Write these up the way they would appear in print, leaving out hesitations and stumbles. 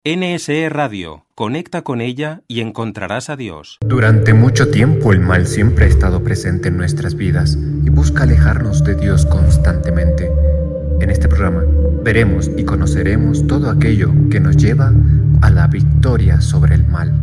NSE Radio, conecta con ella y encontrarás a Dios. Durante mucho tiempo el mal siempre ha estado presente en nuestras vidas y busca alejarnos de Dios constantemente. En este programa veremos y conoceremos todo aquello que nos lleva a la victoria sobre el mal.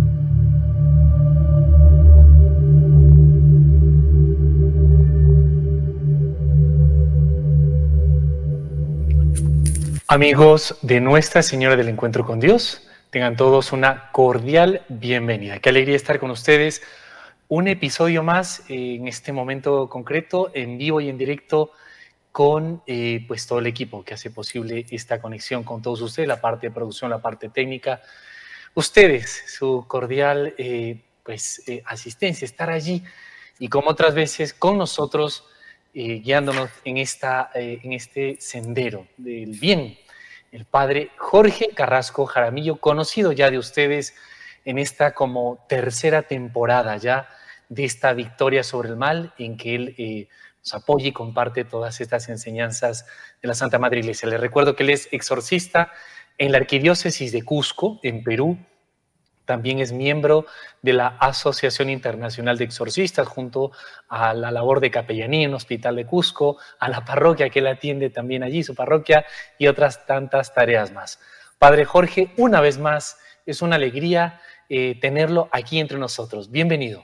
Amigos de Nuestra Señora del Encuentro con Dios, tengan todos una cordial bienvenida. Qué alegría estar con ustedes. Un episodio más en este momento concreto, en vivo y en directo, con pues todo el equipo que hace posible esta conexión con todos ustedes, la parte de producción, la parte técnica. Ustedes, su cordial asistencia, estar allí y como otras veces con nosotros, guiándonos en este sendero del bien. El padre Jorge Carrasco Jaramillo, conocido ya de ustedes en esta como tercera temporada ya de esta victoria sobre el mal, en que él nos apoya y comparte todas estas enseñanzas de la Santa Madre Iglesia. Les recuerdo que él es exorcista en la Arquidiócesis de Cusco, en Perú. También es miembro de la Asociación Internacional de Exorcistas, junto a la labor de capellanía en el Hospital de Cusco, a la parroquia que él atiende también allí, su parroquia, y otras tantas tareas más. Padre Jorge, una vez más, es una alegría tenerlo aquí entre nosotros. Bienvenido.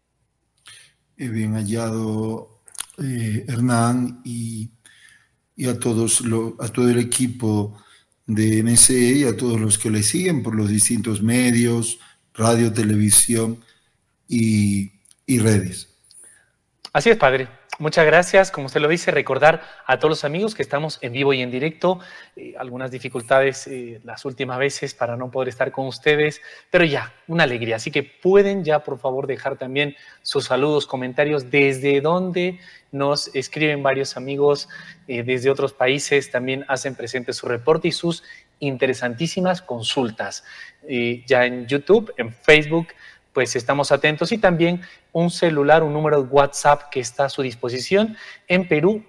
Bien hallado, Hernán, y a todo el equipo de NSE y a todos los que le siguen por los distintos medios, radio, televisión y redes. Así es, padre. Muchas gracias. Como usted lo dice, recordar a todos los amigos que estamos en vivo y en directo. Algunas dificultades las últimas veces para no poder estar con ustedes, pero ya, una alegría. Así que pueden ya, por favor, dejar también sus saludos, comentarios, desde donde nos escriben varios amigos desde otros países. También hacen presente su reporte y sus interesantísimas consultas. Ya en YouTube, en Facebook, pues estamos atentos, y también un celular, un número de WhatsApp que está a su disposición en Perú,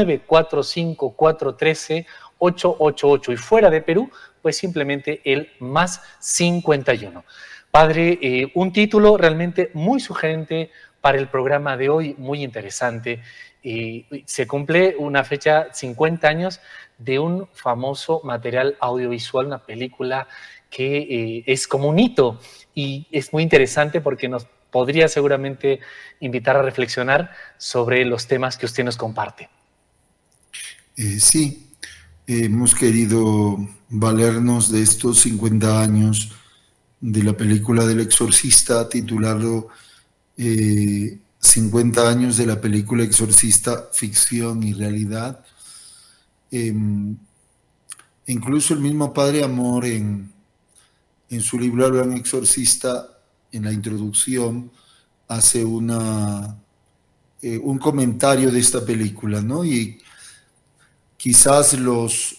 945-413-888, y fuera de Perú, pues simplemente el +51. Padre, un título realmente muy sugerente para el programa de hoy, muy interesante. Se cumple una fecha, 50 años, de un famoso material audiovisual, una película que es como un hito, y es muy interesante porque nos podría seguramente invitar a reflexionar sobre los temas que usted nos comparte. Sí, hemos querido valernos de estos 50 años de la película del Exorcista, titularlo 50 años de la película Exorcista, ficción y realidad. Incluso el mismo Padre Amor en su libro El Gran Exorcista, en la introducción, hace un comentario de esta película, ¿no? Y quizás los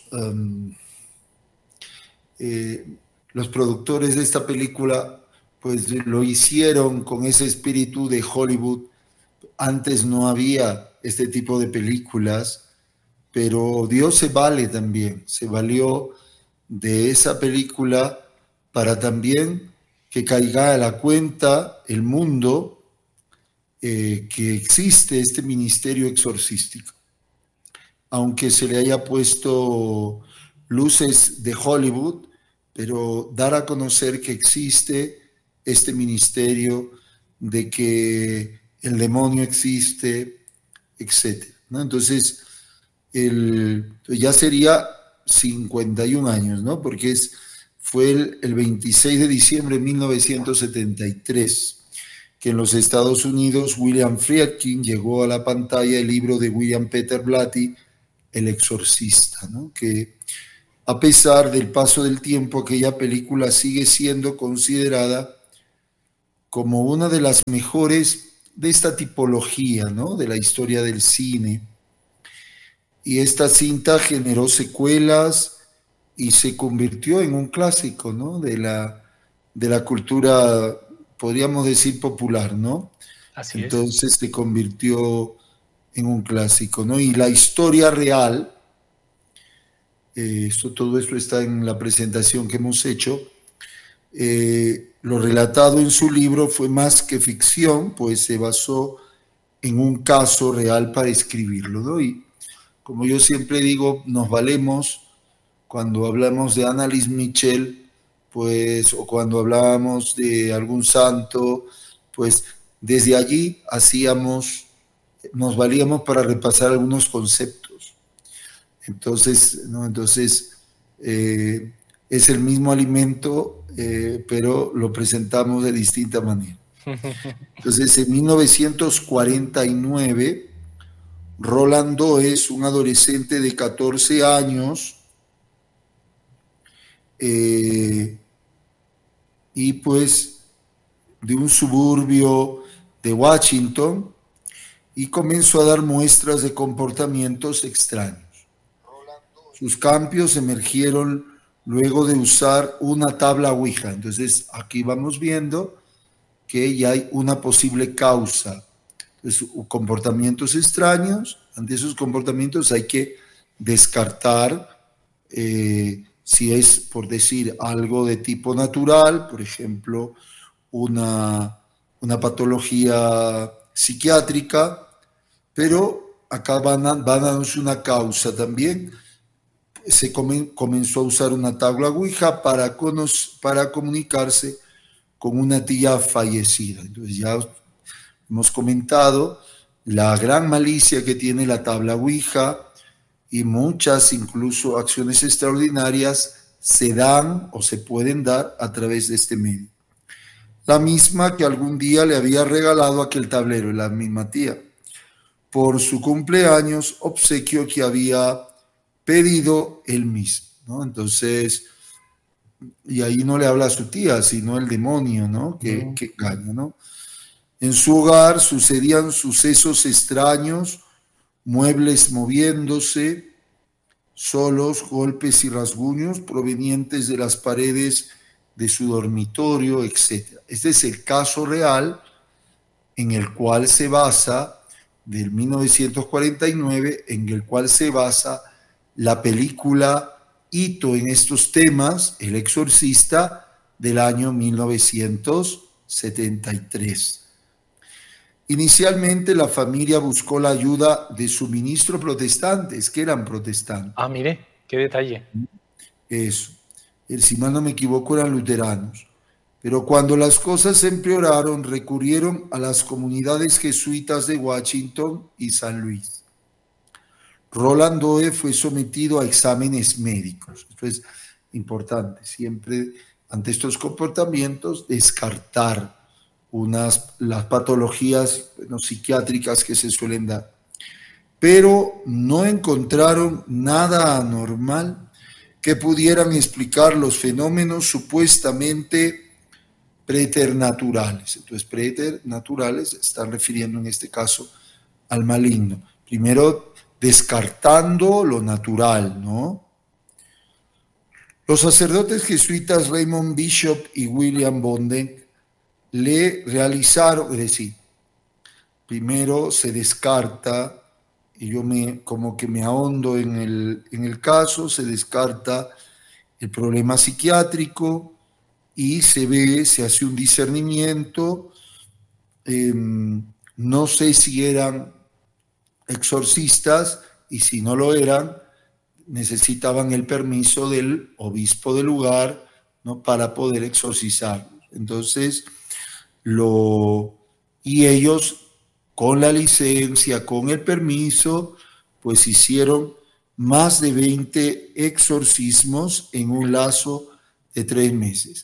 productores de esta película pues lo hicieron con ese espíritu de Hollywood. Antes no había este tipo de películas, pero Dios se vale también, se valió de esa película para también que caiga a la cuenta el mundo que existe este ministerio exorcístico. Aunque se le haya puesto luces de Hollywood, pero dar a conocer que existe este ministerio, de que el demonio existe, etc., ¿no? Entonces, ya sería 51 años, ¿no? Porque fue el 26 de diciembre de 1973 que en los Estados Unidos William Friedkin llegó a la pantalla el libro de William Peter Blatty, El Exorcista, ¿no? Que a pesar del paso del tiempo, aquella película sigue siendo considerada como una de las mejores de esta tipología, ¿no? De la historia del cine. Y esta cinta generó secuelas y se convirtió en un clásico, ¿no? de la cultura, podríamos decir, popular, ¿no? Así Entonces se convirtió en un clásico, ¿no? Y la historia real Todo esto está en la presentación que hemos hecho. Lo relatado en su libro fue más que ficción, pues se basó en un caso real para escribirlo, ¿no? Y como yo siempre digo, nos valemos cuando hablamos de Anneliese Michel, pues, o cuando hablábamos de algún santo, pues desde allí nos valíamos para repasar algunos conceptos. Entonces, ¿no? Es el mismo alimento, pero lo presentamos de distinta manera. Entonces, en 1949, Roland Doe es un adolescente de 14 años y pues de un suburbio de Washington, y comenzó a dar muestras de comportamientos extraños. Sus cambios emergieron luego de usar una tabla Ouija. Entonces, aquí vamos viendo que ya hay una posible causa. Entonces, comportamientos extraños. Ante esos comportamientos hay que descartar si es, por decir, algo de tipo natural, por ejemplo, una patología psiquiátrica, pero acá van a darnos una causa también. Se comenzó a usar una tabla Ouija para comunicarse con una tía fallecida. Entonces ya hemos comentado la gran malicia que tiene la tabla Ouija, y muchas incluso acciones extraordinarias se dan o se pueden dar a través de este medio. La misma que algún día le había regalado aquel tablero, la misma tía, por su cumpleaños, obsequio que había pedido él mismo, ¿no? Entonces, y ahí no le habla a su tía, sino el demonio, ¿no? Que engaña, ¿no? En su hogar sucedían sucesos extraños, muebles moviéndose solos, golpes y rasguños provenientes de las paredes de su dormitorio, etc. Este es el caso real en el cual se basa, del 1949, en el cual se basa la película hito en estos temas, El Exorcista, del año 1973. Inicialmente la familia buscó la ayuda de suministros protestantes, que eran protestantes. Ah, mire, qué detalle. Eso. Si mal no me equivoco, eran luteranos. Pero cuando las cosas empeoraron, recurrieron a las comunidades jesuitas de Washington y San Luis. Roland Doe fue sometido a exámenes médicos. Esto es importante, siempre ante estos comportamientos descartar las patologías psiquiátricas que se suelen dar. Pero no encontraron nada anormal que pudieran explicar los fenómenos supuestamente preternaturales. Entonces, preternaturales están refiriendo en este caso al maligno. Primero, descartando lo natural, ¿no? Los sacerdotes jesuitas Raymond Bishop y William Bonden le realizaron, es decir, primero se descarta, y yo como que me ahondo en el caso, se descarta el problema psiquiátrico y se hace un discernimiento. No sé si eran exorcistas, y si no lo eran, necesitaban el permiso del obispo del lugar, ¿no?, para poder exorcizarlos. Entonces, y ellos, con la licencia, con el permiso, pues hicieron más de 20 exorcismos en un lazo de 3 meses.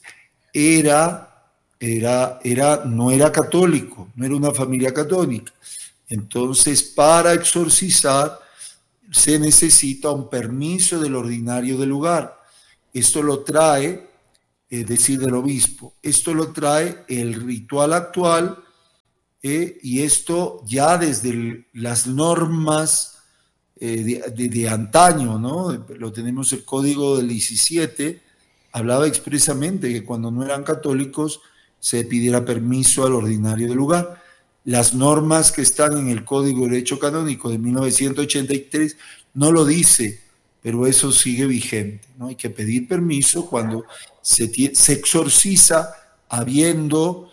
No era católico, no era una familia católica. Entonces, para exorcizar se necesita un permiso del ordinario del lugar. Esto lo trae, es decir, del obispo. Esto lo trae el ritual actual, y esto ya desde las normas de antaño, ¿no? Lo tenemos, el Código del 17, hablaba expresamente que cuando no eran católicos se pidiera permiso al ordinario del lugar. Las normas que están en el Código de Derecho Canónico de 1983 no lo dice, pero eso sigue vigente, ¿no? Hay que pedir permiso cuando se exorciza habiendo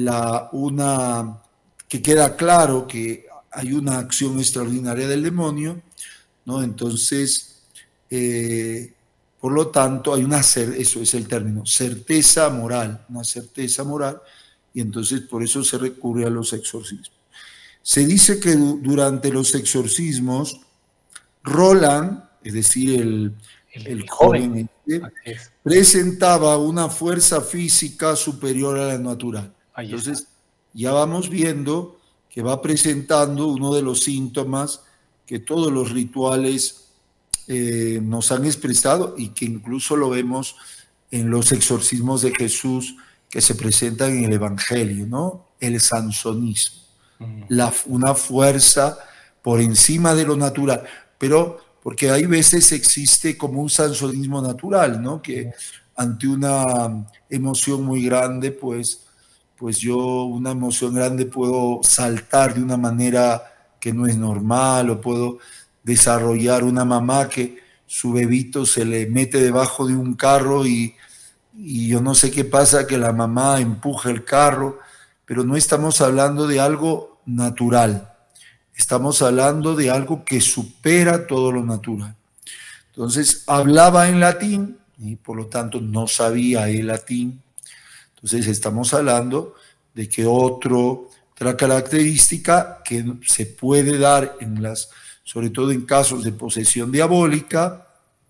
que queda claro que hay una acción extraordinaria del demonio, ¿no? Entonces, por lo tanto, hay eso es el término, certeza moral, una certeza moral, y entonces por eso se recurre a los exorcismos. Se dice que durante los exorcismos, Roland, es decir, el joven presentaba una fuerza física superior a la natural. Entonces, ya vamos viendo que va presentando uno de los síntomas que todos los rituales nos han expresado y que incluso lo vemos en los exorcismos de Jesús que se presentan en el Evangelio, ¿no? El sansonismo, una fuerza por encima de lo natural, pero porque hay veces existe como un sansonismo natural, ¿no? Que ante una emoción muy grande, pues yo una emoción grande puedo saltar de una manera que no es normal, o puedo desarrollar una mamá que su bebito se le mete debajo de un carro y yo no sé qué pasa, que la mamá empuja el carro, pero no estamos hablando de algo natural, estamos hablando de algo que supera todo lo natural. Entonces hablaba en latín y por lo tanto no sabía el latín. Entonces estamos hablando de que otra característica que se puede dar sobre todo en casos de posesión diabólica,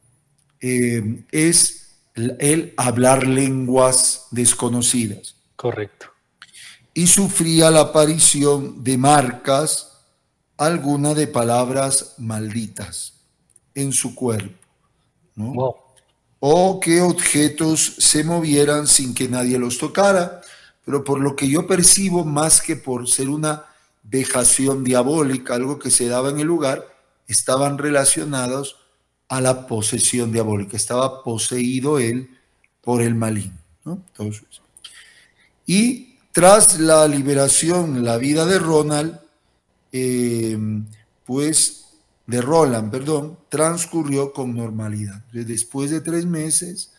es el hablar lenguas desconocidas. Correcto. Y sufría la aparición de marcas, alguna de palabras malditas en su cuerpo, ¿no? Wow. O que objetos se movieran sin que nadie los tocara, pero por lo que yo percibo, más que por ser una vejación diabólica, algo que se daba en el lugar, estaban relacionados a la posesión diabólica. Estaba poseído él por el maligno, ¿no? Entonces, y tras la liberación, la vida de Roland, transcurrió con normalidad. Después de 3 meses,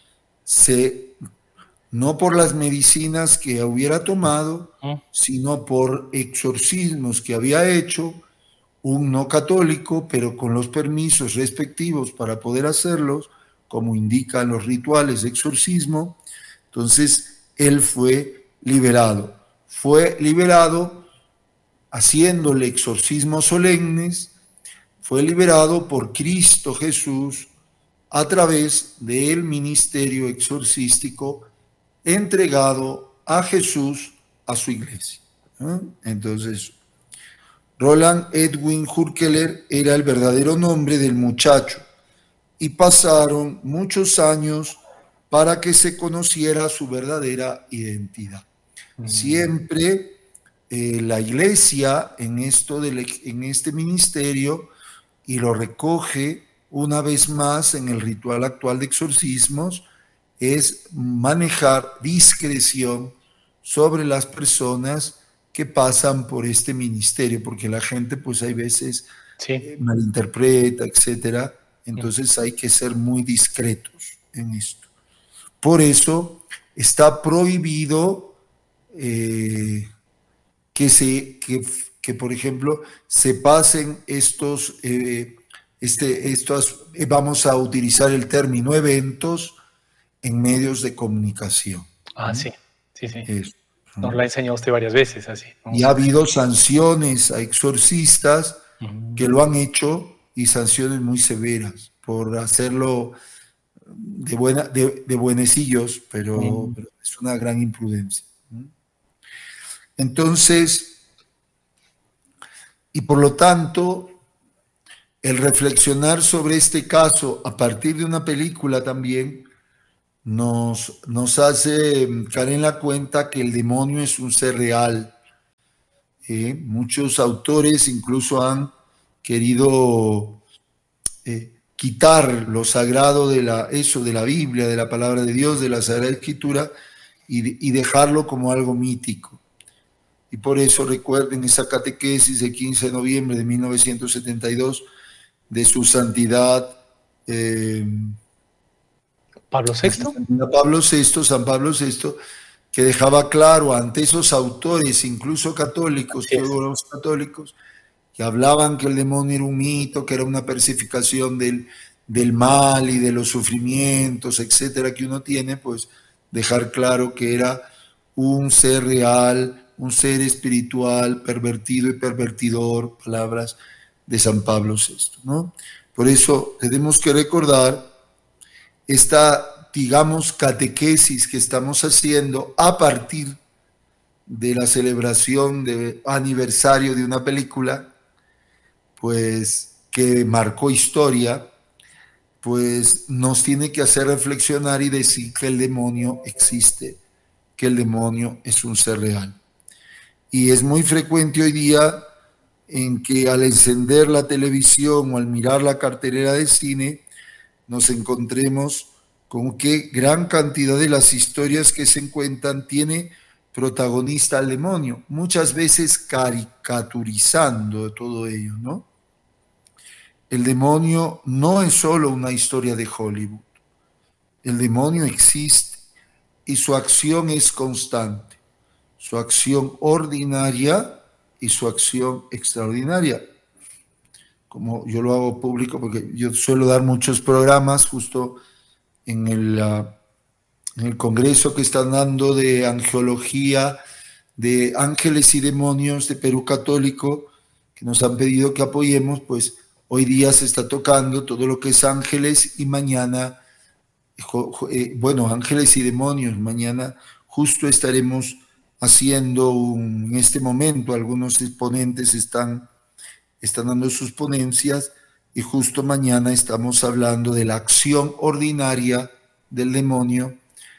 no por las medicinas que hubiera tomado, sino por exorcismos que había hecho, un no católico, pero con los permisos respectivos para poder hacerlos, como indican los rituales de exorcismo. Entonces, él fue liberado. Fue liberado haciéndole exorcismos solemnes, fue liberado por Cristo Jesús a través del ministerio exorcístico entregado a Jesús, a su iglesia. Entonces, Roland Edwin Hurkeler era el verdadero nombre del muchacho y pasaron muchos años para que se conociera su verdadera identidad. Siempre la iglesia en este ministerio, y lo recoge una vez más en el ritual actual de exorcismos, es manejar discreción sobre las personas que pasan por este ministerio, porque la gente pues hay veces malinterpreta, etcétera. Entonces hay que ser muy discretos en esto. Por eso está prohibido que por ejemplo se pasen vamos a utilizar el término eventos en medios de comunicación. Sí. Eso. Nos la ha enseñado usted varias veces, así. Y ha habido sanciones a exorcistas que lo han hecho, y sanciones muy severas por hacerlo de buenecillos, pero es una gran imprudencia. Entonces, y por lo tanto, el reflexionar sobre este caso a partir de una película también nos hace caer en la cuenta que el demonio es un ser real. Muchos autores incluso han querido quitar lo sagrado de la Biblia, de la palabra de Dios, de la Sagrada Escritura, y dejarlo como algo mítico. Y por eso recuerden esa catequesis de 15 de noviembre de 1972 de su santidad Pablo VI. San Pablo VI, que dejaba claro ante esos autores, incluso católicos, teólogos católicos, que hablaban que el demonio era un mito, que era una persificación del mal y de los sufrimientos, etcétera, que uno tiene, pues dejar claro que era un ser real, un ser espiritual, pervertido y pervertidor, palabras de San Pablo VI, ¿no? Por eso tenemos que recordar esta, digamos, catequesis que estamos haciendo a partir de la celebración de aniversario de una película, pues, que marcó historia, pues nos tiene que hacer reflexionar y decir que el demonio existe, que el demonio es un ser real. Y es muy frecuente hoy día en que al encender la televisión o al mirar la cartelera de cine, nos encontremos con que gran cantidad de las historias que se cuentan tiene protagonista al demonio, muchas veces caricaturizando todo ello, ¿no? El demonio no es solo una historia de Hollywood. El demonio existe y su acción es constante. Su acción ordinaria y su acción extraordinaria. Como yo lo hago público, porque yo suelo dar muchos programas justo en el congreso que están dando de angelología, de ángeles y demonios de Perú Católico, que nos han pedido que apoyemos, pues hoy día se está tocando todo lo que es ángeles y mañana, ángeles y demonios, mañana justo estaremos haciendo en este momento, algunos exponentes están dando sus ponencias y justo mañana estamos hablando de la acción ordinaria del demonio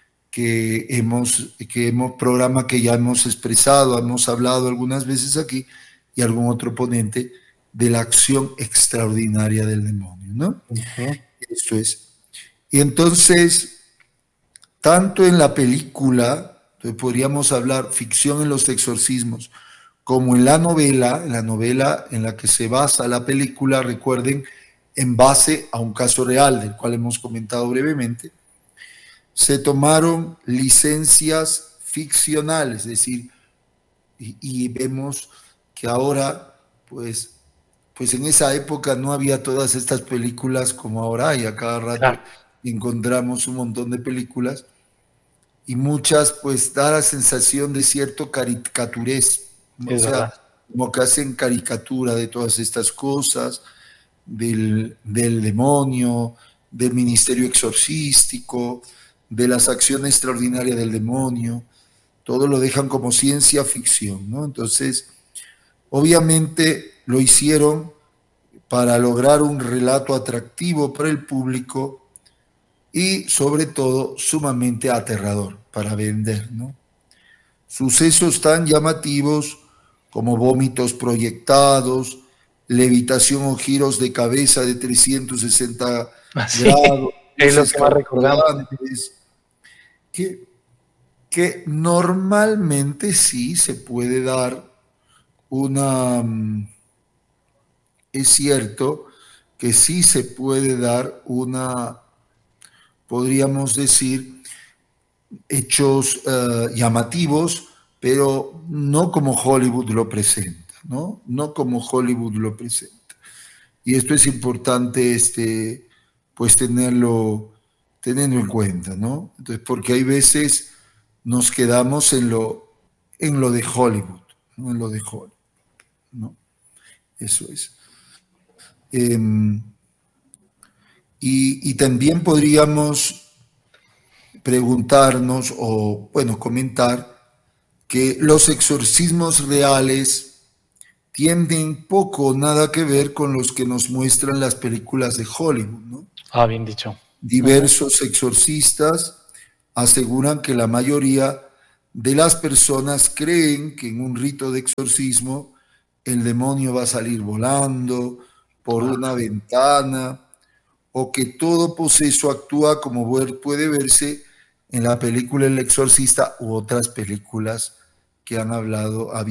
programa que ya hemos expresado, hemos hablado algunas veces aquí y algún otro ponente de la acción extraordinaria del demonio, ¿no? Uh-huh. Esto es. Y entonces, tanto en la película, podríamos hablar ficción en los exorcismos, como en la novela en la que se basa la película, recuerden, en base a un caso real, del cual hemos comentado brevemente, se tomaron licencias ficcionales, es decir, y vemos que ahora, pues en esa época no había todas estas películas como ahora hay, a cada rato encontramos un montón de películas, y muchas pues da la sensación de cierto caricaturesco, o sea, como que hacen caricatura de todas estas cosas, del demonio, del ministerio exorcístico, de las acciones extraordinarias del demonio, todo lo dejan como ciencia ficción, ¿no? Entonces, obviamente lo hicieron para lograr un relato atractivo para el público y sobre todo sumamente aterrador para vender, ¿no? Sucesos tan llamativos como vómitos proyectados, levitación o giros de cabeza de 360 grados. Es lo que más recordamos. Que normalmente sí se puede dar es cierto que sí se puede dar podríamos decir, hechos llamativos, pero no como Hollywood lo presenta, ¿no? No como Hollywood lo presenta. Y esto es importante, pues tenerlo en cuenta, ¿no? Entonces, porque hay veces nos quedamos en lo de Hollywood, ¿no? En lo de Hollywood, ¿no? Eso es. Y también podríamos preguntarnos o, bueno, comentar que los exorcismos reales tienen poco o nada que ver con los que nos muestran las películas de Hollywood, ¿no? Ah, bien dicho. Diversos exorcistas aseguran que la mayoría de las personas creen que en un rito de exorcismo el demonio va a salir volando por una ventana o que todo poseso actúa como puede verse en la película El Exorcista u otras películas que han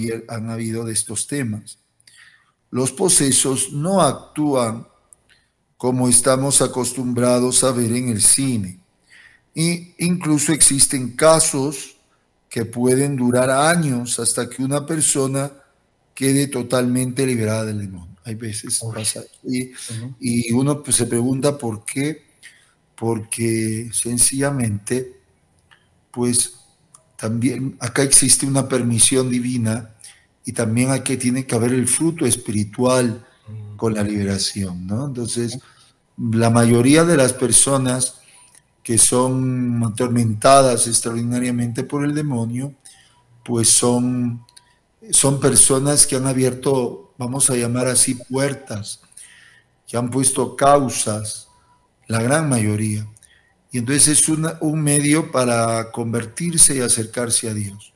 habido de estos temas. Los posesos no actúan como estamos acostumbrados a ver en el cine. E incluso existen casos que pueden durar años hasta que una persona quede totalmente liberada del demonio. Hay veces pasa. Y uno pues, se pregunta por qué. Porque sencillamente, pues también acá existe una permisión divina y también aquí tiene que haber el fruto espiritual con la liberación, ¿no? Entonces, la mayoría de las personas que son atormentadas extraordinariamente por el demonio, pues son personas que han abierto, vamos a llamar así, puertas, que han puesto causas, la gran mayoría. Y entonces es un medio para convertirse y acercarse a Dios.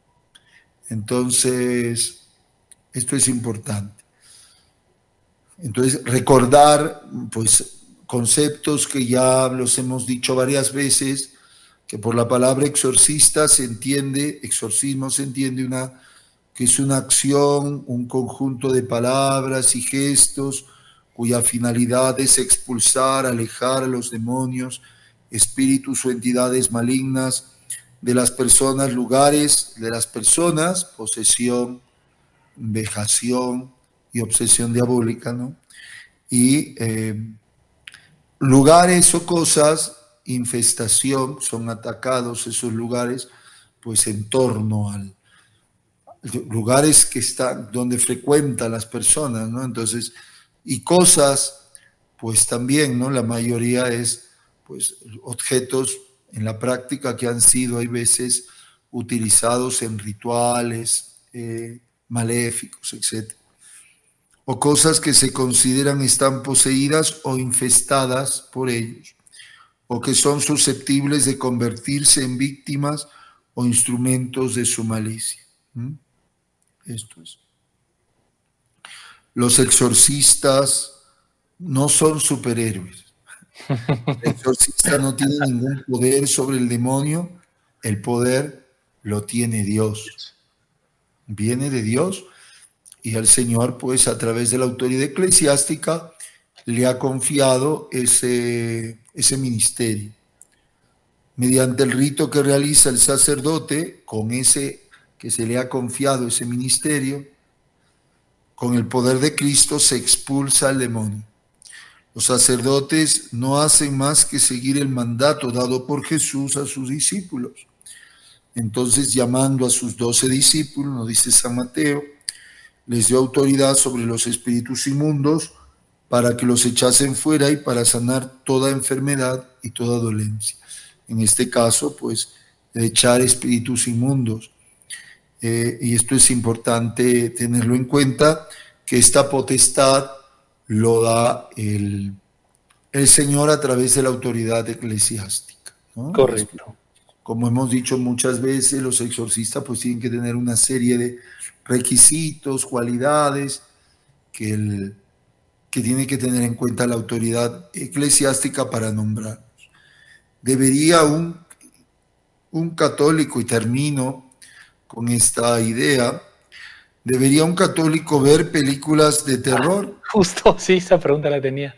Entonces, esto es importante. Entonces, recordar, pues, conceptos que ya los hemos dicho varias veces, que por la palabra exorcista se entiende, exorcismo se entiende que es una acción, un conjunto de palabras y gestos cuya finalidad es expulsar, alejar a los demonios, espíritus o entidades malignas de las personas, lugares de las personas, posesión, vejación y obsesión diabólica, ¿no? Y lugares o cosas, infestación, son atacados esos lugares, pues en torno al lugares que están donde frecuentan las personas, ¿no? Entonces, y cosas, pues también, ¿no? La mayoría es, pues, objetos en la práctica que han sido, hay veces, utilizados en rituales maléficos, etc. O cosas que se consideran están poseídas o infestadas por ellos, o que son susceptibles de convertirse en víctimas o instrumentos de su malicia. Esto es. Los exorcistas no son superhéroes. El exorcista no tiene ningún poder sobre el demonio. El poder lo tiene Dios. Viene de Dios y el Señor, pues, a través de la autoridad eclesiástica, le ha confiado ese ministerio. Mediante el rito que realiza el sacerdote, con ese que se le ha confiado ese ministerio, con el poder de Cristo se expulsa al demonio. Los sacerdotes no hacen más que seguir el mandato dado por Jesús a sus discípulos. Entonces, llamando a sus 12 discípulos, nos dice San Mateo, les dio autoridad sobre los espíritus inmundos para que los echasen fuera y para sanar toda enfermedad y toda dolencia. En este caso, pues, echar espíritus inmundos. Y esto es importante tenerlo en cuenta, que esta potestad lo da el Señor a través de la autoridad eclesiástica, ¿no? Correcto. Como hemos dicho muchas veces, los exorcistas pues tienen que tener una serie de requisitos, cualidades que tiene que tener en cuenta la autoridad eclesiástica para nombrarlos. Debería un católico, y termino con esta idea, ¿debería un católico ver películas de terror? Justo, sí, esa pregunta la tenía.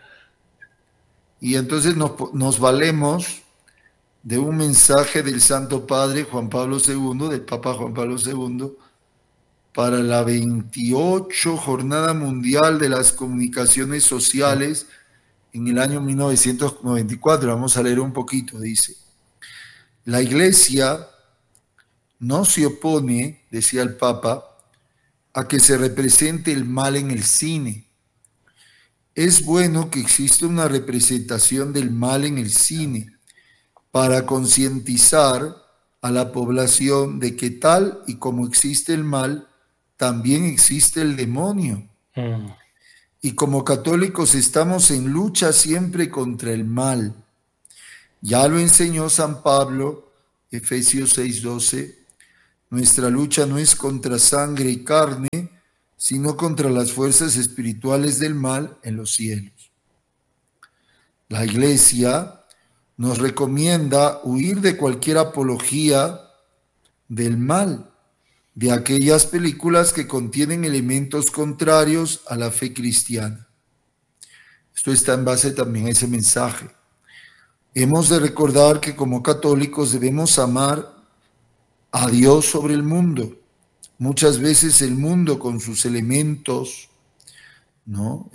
Y entonces nos valemos de un mensaje del Santo Padre Juan Pablo II, del Papa Juan Pablo II, para la 28 Jornada Mundial de las Comunicaciones Sociales en el año 1994. Vamos a leer un poquito, dice. La Iglesia no se opone, decía el Papa, a que se represente el mal en el cine. Es bueno que exista una representación del mal en el cine para concientizar a la población de que tal y como existe el mal, también existe el demonio. Y como católicos estamos en lucha siempre contra el mal. Ya lo enseñó San Pablo, Efesios 6:12. Nuestra lucha no es contra sangre y carne, sino contra las fuerzas espirituales del mal en los cielos. La Iglesia nos recomienda huir de cualquier apología del mal, de aquellas películas que contienen elementos contrarios a la fe cristiana. Esto está en base también a ese mensaje. Hemos de recordar que como católicos debemos amar a Dios sobre el mundo. Muchas veces el mundo con sus elementos, ¿no?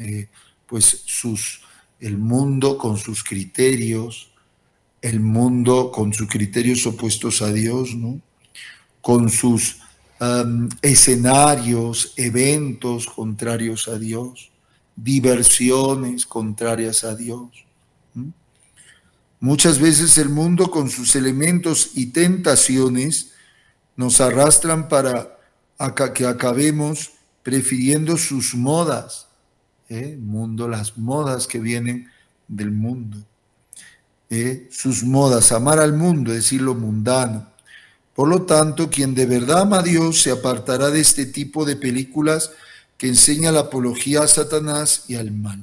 El mundo con sus criterios, el mundo con sus criterios opuestos a Dios, ¿no? Con sus escenarios, eventos contrarios a Dios, diversiones contrarias a Dios. Muchas veces el mundo con sus elementos y tentaciones nos arrastran para que acabemos prefiriendo sus modas, las modas que vienen del mundo, sus modas, amar al mundo, es decir, lo mundano. Por lo tanto, quien de verdad ama a Dios se apartará de este tipo de películas que enseña la apología a Satanás y al mal.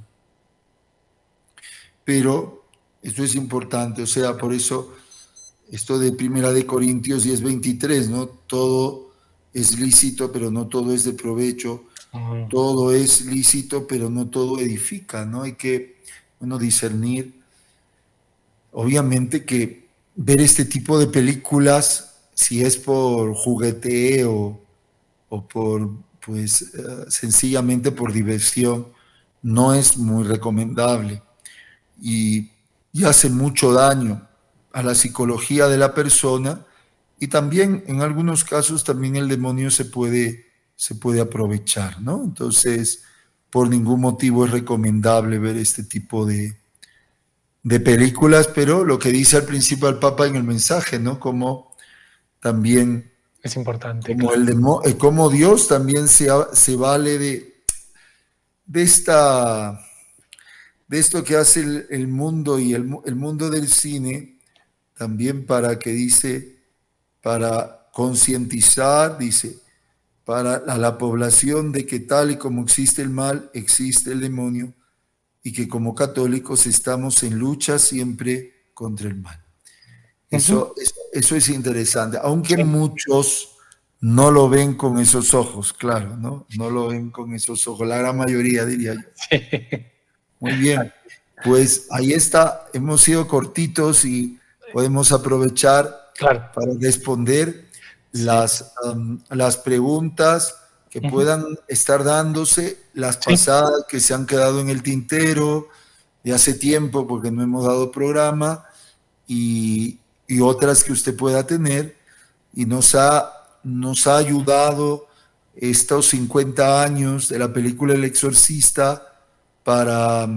Pero esto es importante, o sea, por eso esto de 1 Corintios 10:23, ¿no? Todo es lícito, pero no todo es de provecho. Todo es lícito, pero no todo edifica, ¿no? Hay que, discernir. Obviamente que ver este tipo de películas, si es por jugueteo o por, sencillamente por diversión, no es muy recomendable y hace mucho daño a la psicología de la persona, y también en algunos casos también el demonio se puede aprovechar, ¿no? Entonces, por ningún motivo es recomendable ver este tipo de películas, pero lo que dice al principio el Papa en el mensaje, ¿no? Como también es importante, como, claro. como Dios también se vale de esto que hace el mundo y el mundo del cine, también para concientizar, dice, para la población de que tal y como existe el mal, existe el demonio, y que como católicos estamos en lucha siempre contra el mal. Eso es interesante, aunque muchos no lo ven con esos ojos, claro, ¿no? No lo ven con esos ojos, la gran mayoría, diría yo. Sí. Muy bien, pues ahí está, hemos sido cortitos y podemos aprovechar para responder las preguntas que puedan estar dándose, las pasadas que se han quedado en el tintero de hace tiempo porque no hemos dado programa, y otras que usted pueda tener, y nos ha ayudado estos 50 años de la película El Exorcista para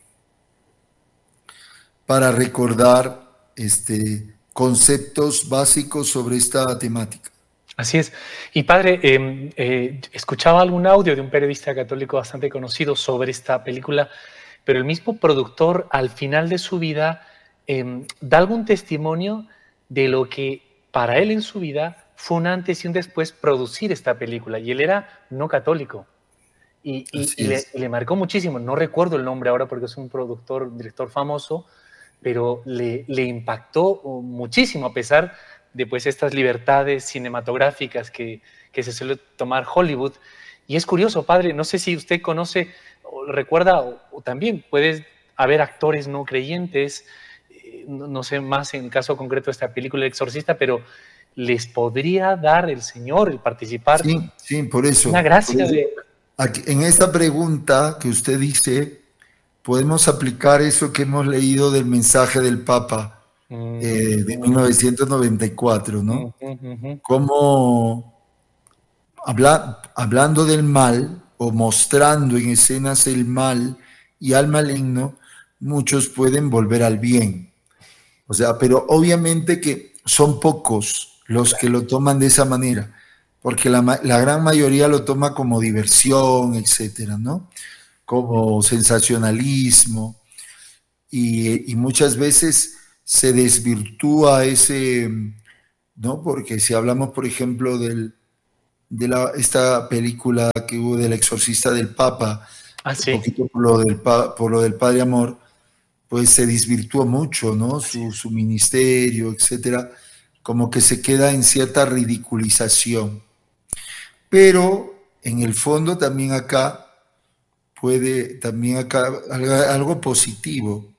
recordar conceptos básicos sobre esta temática. Así es. Y padre, escuchaba algún audio de un periodista católico bastante conocido sobre esta película, pero el mismo productor al final de su vida da algún testimonio de lo que para él en su vida fue un antes y un después producir esta película. Y él era no católico. Y le marcó muchísimo. No recuerdo el nombre ahora porque es un director famoso, pero le impactó muchísimo a pesar de pues estas libertades cinematográficas que se suele tomar Hollywood. Y es curioso, padre, no sé si usted conoce o recuerda, o también puede haber actores no creyentes, no sé más en el caso concreto de esta película El Exorcista, pero les podría dar el Señor el participar. Sí, por eso. Una gracia aquí, en esta pregunta que usted dice, podemos aplicar eso que hemos leído del mensaje del Papa de 1994, ¿no? Como hablando del mal o mostrando en escenas el mal y al maligno, muchos pueden volver al bien. O sea, pero obviamente que son pocos los que lo toman de esa manera, porque la gran mayoría lo toma como diversión, etcétera, ¿no? Como sensacionalismo, y muchas veces se desvirtúa ese, ¿no? Porque si hablamos, por ejemplo, de esta película que hubo del Exorcista del Papa, un poquito por lo del Padre Amor, pues se desvirtuó mucho, ¿no? Su ministerio, etcétera, como que se queda en cierta ridiculización. Pero en el fondo también acá, puede también acá, algo positivo.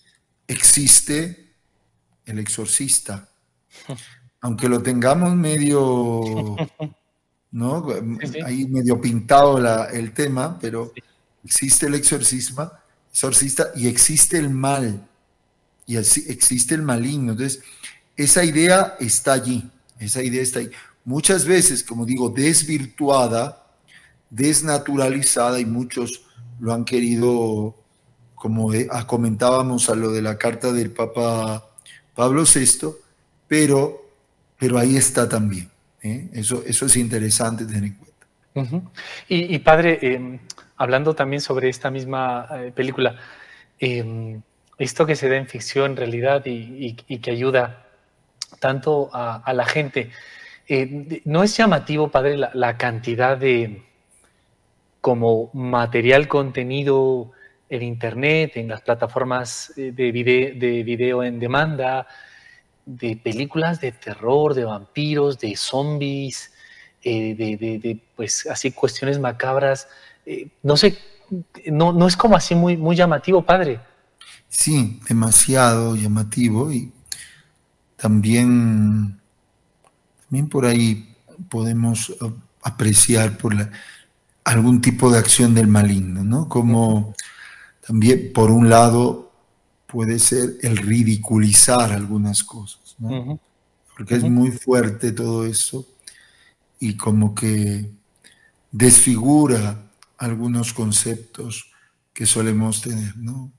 Existe el exorcista, aunque lo tengamos medio, ¿no? Sí, sí, Ahí medio pintado el tema, pero sí. existe el exorcista y existe el mal, y existe el maligno. Entonces, esa idea está allí, esa idea está ahí. Muchas veces, como digo, desvirtuada, desnaturalizada, y muchos lo han querido, como comentábamos a lo de la carta del Papa Pablo VI, pero ahí está también. Eso es interesante tener en cuenta. Ujú. Y padre, hablando también sobre esta misma película, esto que se da en ficción, realidad, y que ayuda tanto a la gente, ¿no es llamativo, padre, la cantidad de como material contenido en Internet, en las plataformas de video en demanda, de películas de terror, de vampiros, de zombies, pues así cuestiones macabras? No sé, no es como así muy llamativo, padre. Sí, demasiado llamativo, y también por ahí podemos apreciar algún tipo de acción del maligno, ¿no? Como también, por un lado, puede ser el ridiculizar algunas cosas, ¿no? Ujú, Porque es ujú. muy fuerte todo eso, y como que desfigura algunos conceptos que solemos tener, ¿no?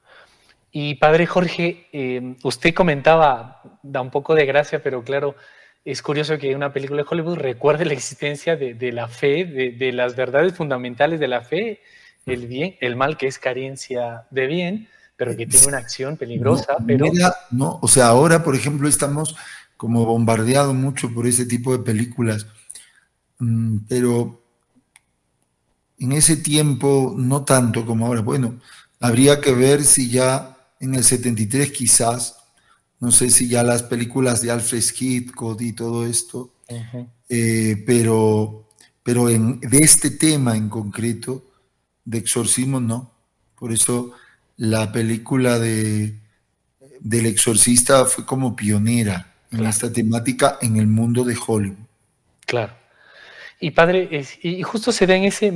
Y padre Jorge, usted comentaba, da un poco de gracia, pero claro, es curioso que una película de Hollywood recuerde la existencia de la fe, de las verdades fundamentales de la fe, el bien, el mal, que es carencia de bien, pero que tiene una acción No, peligrosa, no pero era, no, o sea, ahora, por ejemplo, estamos como bombardeados mucho por ese tipo de películas, pero en ese tiempo no tanto como ahora. Bueno, habría que ver si ya en el 73 quizás, no sé si ya las películas de Alfred Hitchcock y todo esto, ujú. pero de este tema en concreto, de exorcismo, no. Por eso la película del exorcista fue como pionera en Claro, esta temática en el mundo de Hollywood. claro. Y padre, y justo se da en ese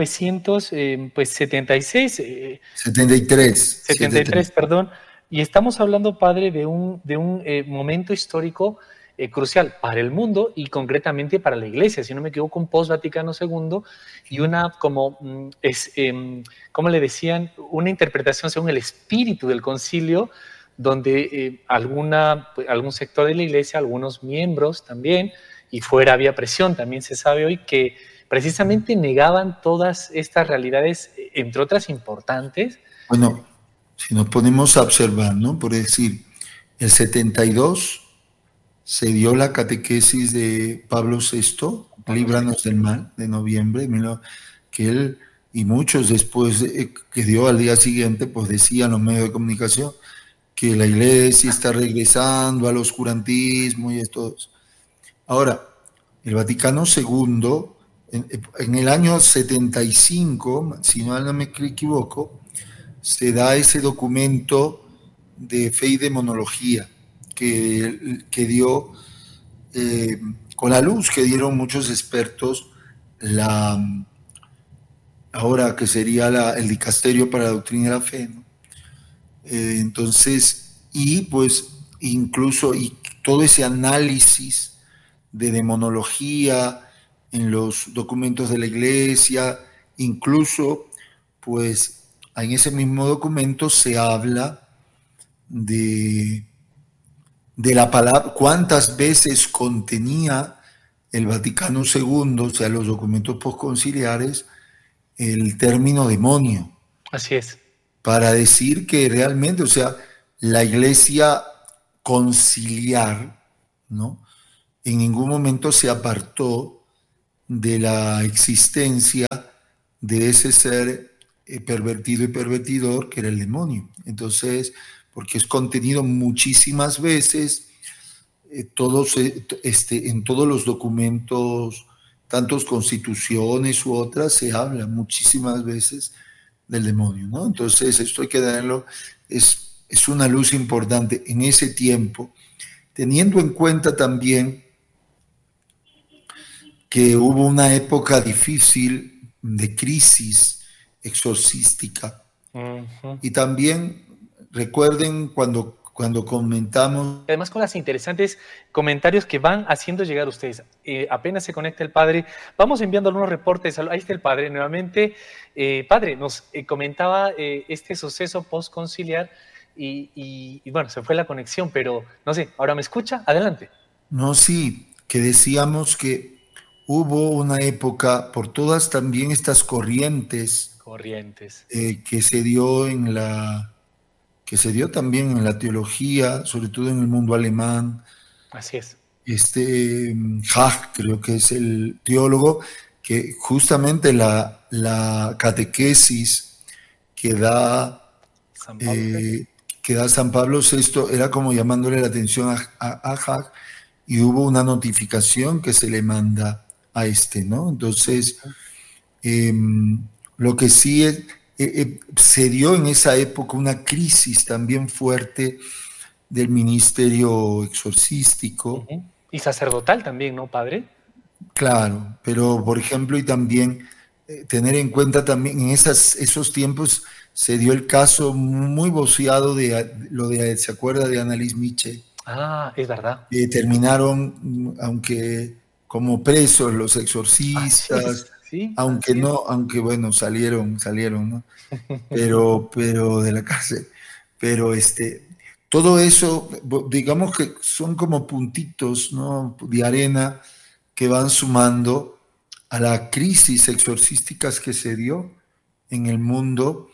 1976, 73, 73, 73. perdón, y estamos hablando, padre, de un momento histórico crucial para el mundo y concretamente para la Iglesia, si no me equivoco, un post-Vaticano II y una, como, ¿cómo le decían? Una interpretación según el espíritu del concilio, donde algún sector de la Iglesia, algunos miembros también, y fuera había presión, también se sabe hoy, que precisamente negaban todas estas realidades, entre otras importantes. Bueno, si nos ponemos a observar, ¿no? Por decir, el 72 se dio la catequesis de Pablo VI, Pablo VI. Líbranos del Mal, de noviembre, que él y muchos después que dio al día siguiente, pues decían los medios de comunicación que la iglesia está regresando al oscurantismo y esto. Ahora, el Vaticano II, en el año 75, si no me equivoco, se da ese documento de fe y demonología que dio, con la luz que dieron muchos expertos, ahora que sería el dicasterio para la doctrina de la fe, ¿no? Entonces, y pues incluso y todo ese análisis de demonología en los documentos de la iglesia, incluso pues en ese mismo documento se habla de, de la palabra, cuántas veces contenía el Vaticano II, o sea, los documentos postconciliares, el término demonio, Así es. para decir que realmente, o sea, la iglesia conciliar, ¿no? En ningún momento se apartó de la existencia de ese ser pervertido y pervertidor que era el demonio. Entonces, porque es contenido muchísimas veces, en todos los documentos, tantos constituciones u otras, se habla muchísimas veces del demonio, ¿no? Entonces esto hay que tenerlo, es una luz importante en ese tiempo, teniendo en cuenta también que hubo una época difícil de crisis exorcística. Y también recuerden cuando comentamos... Además con los interesantes comentarios que van haciendo llegar ustedes. Apenas se conecta el padre, vamos enviando algunos reportes. Ahí está el padre nuevamente. Padre, nos comentaba este suceso postconciliar y bueno, se fue la conexión, pero no sé, ¿ahora me escucha? Adelante. No, sí, que decíamos que hubo una época por todas también estas corrientes que se dio también en la teología, sobre todo en el mundo alemán. Así es. Hach, creo que es el teólogo, que justamente la catequesis que da San Pablo VI era como llamándole la atención a Hach, y hubo una notificación que se le manda a ¿no? Entonces, lo que sí se dio en esa época una crisis también fuerte del ministerio exorcístico. Y sacerdotal también, ¿no, padre? Claro, pero por ejemplo, y también tener en cuenta también en esos tiempos se dio el caso muy voceado ¿se acuerda de Annalise Michel? Ah, es verdad. Terminaron, aunque como presos los exorcistas, sí, aunque bueno, salieron, ¿no? Pero de la cárcel. Pero todo eso, digamos que son como puntitos, ¿no?, de arena que van sumando a la crisis exorcísticas que se dio en el mundo,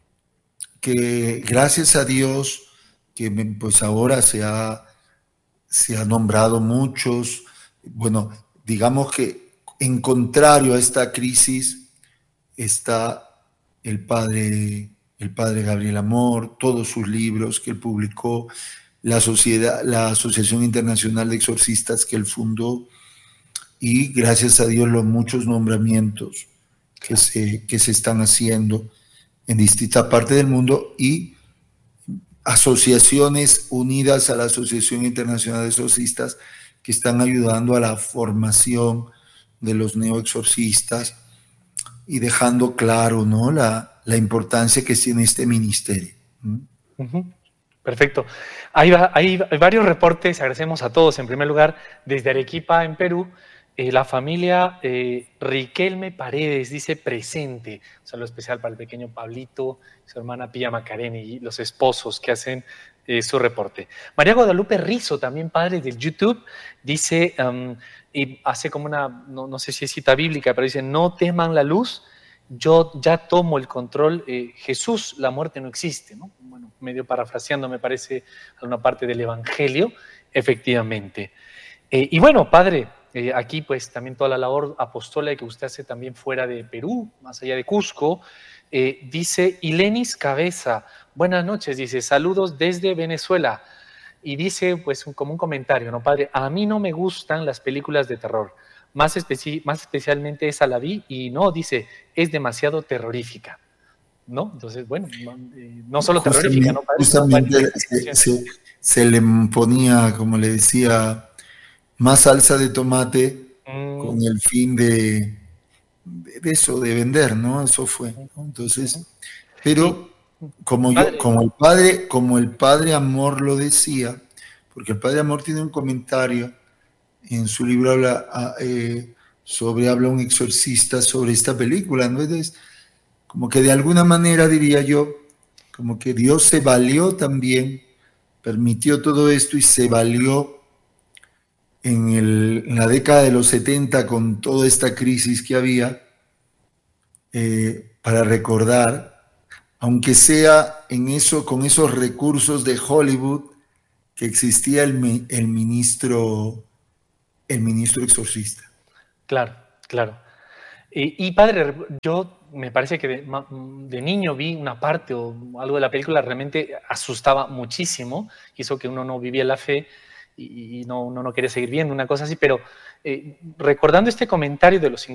que gracias a Dios, que pues ahora se ha nombrado muchos. Bueno, digamos que en contrario a esta crisis está el padre Gabriel Amor, todos sus libros que él publicó, la Asociación Internacional de Exorcistas que él fundó, y gracias a Dios los muchos nombramientos que se están haciendo en distintas partes del mundo, y asociaciones unidas a la Asociación Internacional de Exorcistas que están ayudando a la formación de los neoexorcistas y dejando claro, ¿no?, la importancia que tiene este ministerio. Perfecto. Hay varios reportes, agradecemos a todos. En primer lugar, desde Arequipa, en Perú, la familia Riquelme Paredes dice presente. Un saludo especial para el pequeño Pablito, su hermana Pía Macarena y los esposos que hacen su reporte. María Guadalupe Rizo, también padre del YouTube, dice, y hace como no sé si es cita bíblica, pero dice, no teman la luz, yo ya tomo el control, Jesús, la muerte no existe, ¿no? Bueno, medio parafraseando, me parece, alguna parte del Evangelio, efectivamente. Y bueno, padre, aquí pues también toda la labor apostólica que usted hace también fuera de Perú, más allá de Cusco. Dice Ilenis Cabeza, buenas noches, dice, saludos desde Venezuela. Y dice, pues, como un comentario, ¿no, padre? A mí no me gustan las películas de terror, más especialmente esa la vi y no, dice, es demasiado terrorífica, ¿no? Entonces, bueno, no solo terrorífica, ¿no, padre? Justamente se le ponía, como le decía, más salsa de tomate con el fin de eso, de vender, ¿no? Eso fue, ¿no? Entonces, pero como el padre Amor lo decía, porque el padre Amor tiene un comentario en su libro, habla un exorcista sobre esta película, ¿no? Entonces, como que de alguna manera, diría yo, como que Dios se valió también, permitió todo esto y se valió en la década de los 70 con toda esta crisis que había, para recordar, aunque sea con esos recursos de Hollywood, que existía el ministro exorcista. Claro. Y padre, yo me parece que de niño vi una parte o algo de la película, realmente asustaba muchísimo, hizo que uno no vivía la fe y uno no quería seguir viendo una cosa así, pero recordando este comentario de los